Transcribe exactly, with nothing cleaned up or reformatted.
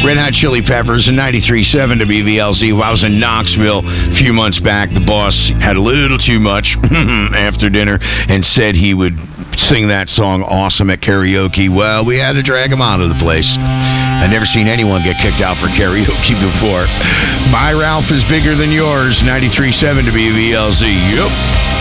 Red Hot Chili Peppers in ninety-three point seven W V L Z. While I was in Knoxville a few months back, the boss had a little too much after dinner and said he would sing that song awesome at karaoke. Well, we had to drag him out of the place. I've never seen anyone get kicked out for karaoke before. My Ralph is bigger than yours, ninety-three point seven W V L Z. Yep.